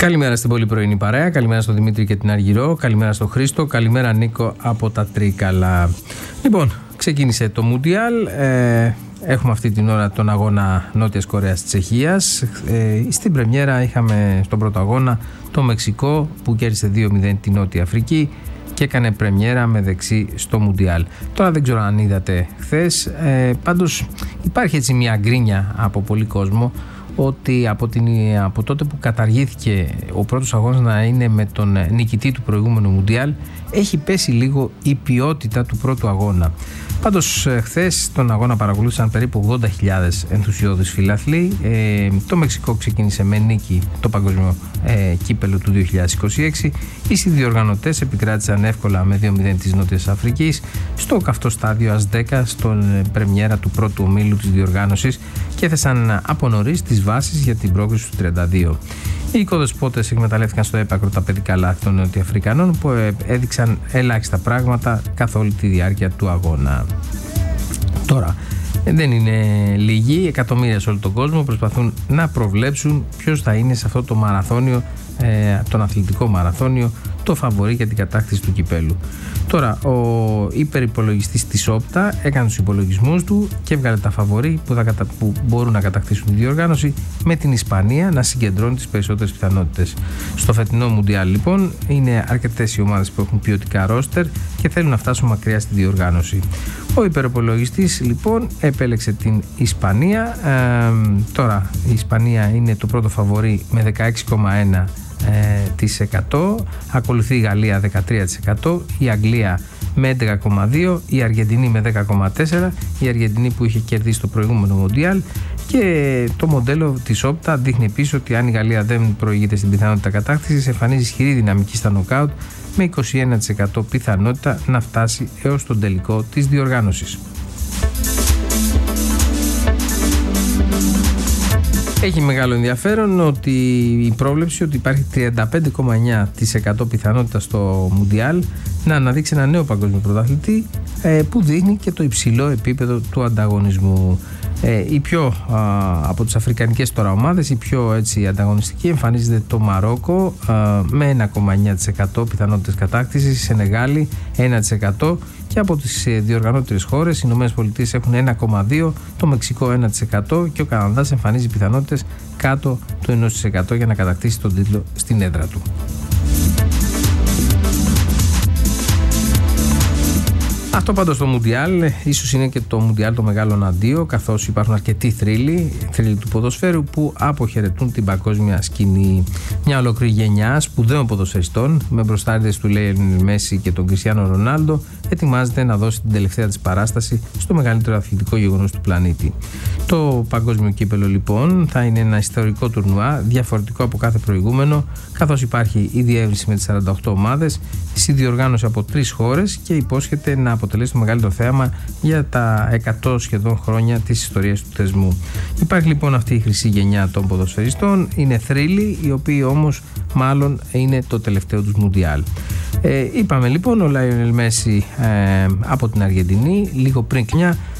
Καλημέρα στην πολύ πρωινή παρέα, καλημέρα στον Δημήτρη και την Αργυρό, καλημέρα στον Χρήστο, καλημέρα Νίκο από τα Τρίκαλα. Λοιπόν, ξεκίνησε το Μουντιάλ, έχουμε αυτή την ώρα τον αγώνα Νότιας Κορέας-Τσεχίας. Στην πρεμιέρα είχαμε στον πρώτο αγώνα το Μεξικό που κέρδισε 2-0 τη Νότια Αφρική και έκανε πρεμιέρα με δεξί στο Μουντιάλ. Τώρα δεν ξέρω αν είδατε χθες, πάντως υπάρχει έτσι μια γκρίνια από πολύ κόσμο ότι από τότε που καταργήθηκε ο πρώτος αγώνας να είναι με τον νικητή του προηγούμενου Μουντιάλ, έχει πέσει λίγο η ποιότητα του πρώτου αγώνα. Πάντως χθες τον αγώνα παρακολούθησαν περίπου 80.000 ενθουσιώδεις φιλάθλοι. Το Μεξικό ξεκίνησε με νίκη το παγκόσμιο κύπελο του 2026. Οι συνδιοργανωτές επικράτησαν εύκολα με 2-0 της Νότιας Αφρικής στο καυτό στάδιο ΑΣ10 στον πρεμιέρα του πρώτου ομίλου της διοργάνωσης και έθεσαν από νωρίς τις βάσεις για την πρόκριση του 32. Οι οικοδεσπότες εκμεταλλεύτηκαν στο έπακρο τα παιδικά λάθη των Νοτιοαφρικανών που έδειξαν ελάχιστα πράγματα καθ' όλη τη διάρκεια του αγώνα. Τώρα, δεν είναι λίγοι, εκατομμύρια σε όλο τον κόσμο προσπαθούν να προβλέψουν ποιος θα είναι σε αυτό το μαραθώνιο, τον αθλητικό μαραθώνιο, το φαβορί για την κατάκτηση του κυπέλου. Τώρα, ο υπερυπολογιστής της Όπτα έκανε τους υπολογισμούς του και έβγαλε τα φαβορί που μπορούν να κατακτήσουν τη διοργάνωση, με την Ισπανία να συγκεντρώνει τις περισσότερες πιθανότητες. Στο φετινό Μουντιάλ, λοιπόν, είναι αρκετές οι ομάδες που έχουν ποιοτικά ρόστερ και θέλουν να φτάσουν μακριά στη διοργάνωση. Ο υπερυπολογιστής, λοιπόν, επέλεξε την Ισπανία. Τώρα, η Ισπανία είναι το πρώτο φαβορί με 16,1%. Ακολουθεί η Γαλλία 13%, η Αγγλία με 11,2%, η Αργεντινή με 10,4%, η Αργεντινή που είχε κερδίσει το προηγούμενο Μουντιάλ. Και το μοντέλο της Όπτα δείχνει επίσης ότι αν η Γαλλία δεν προηγείται στην πιθανότητα κατάκτησης, εμφανίζει ισχυρή δυναμική στα νοκάουτ με 21% πιθανότητα να φτάσει έως τον τελικό της διοργάνωσης. Έχει μεγάλο ενδιαφέρον ότι η πρόβλεψη ότι υπάρχει 35,9% πιθανότητα στο Μουντιάλ να αναδείξει ένα νέο παγκόσμιο πρωταθλητή που δείχνει και το υψηλό επίπεδο του ανταγωνισμού. Η πιο από τις αφρικανικές τώρα ομάδες, η πιο έτσι ανταγωνιστική εμφανίζεται το Μαρόκο με 1,9% πιθανότητες κατάκτησης, η Σενεγάλη 1% και από τις διοργανώτερες χώρες οι Ηνωμένες Πολιτείες έχουν 1,2%, το Μεξικό 1% και ο Καναδάς εμφανίζει πιθανότητες κάτω του 1% για να κατακτήσει τον τίτλο στην έδρα του. Αυτό πάντως το Μουντιάλ, ίσως είναι και το Μουντιάλ το μεγάλο αντίο, καθώς υπάρχουν αρκετοί θρύλοι του ποδοσφαίρου που αποχαιρετούν την παγκόσμια σκηνή. Μια ολόκληρη γενιά σπουδαίων ποδοσφαιριστών, με μπροστάριδες του Λιόνελ Μέση και τον Κριστιάνο Ρονάλντο, ετοιμάζεται να δώσει την τελευταία της παράσταση στο μεγαλύτερο αθλητικό γεγονός του πλανήτη. Το παγκόσμιο κύπελο, λοιπόν, θα είναι ένα ιστορικό τουρνουά, διαφορετικό από κάθε προηγούμενο, καθώς υπάρχει η διεύρυνση με τις 48 ομάδες, η συνδιοργάνωση από 3 χώρες και υπόσχεται να αποτελέσει το μεγαλύτερο θέαμα για τα 100 σχεδόν χρόνια της ιστορίας του θεσμού. Υπάρχει λοιπόν αυτή η χρυσή γενιά των ποδοσφαιριστών, είναι θρύλοι, οι οποίοι όμως μάλλον είναι το τελευταίο τους Μουντιάλ. Είπαμε λοιπόν ο Λιόνελ Μέση από την Αργεντινή, λίγο πριν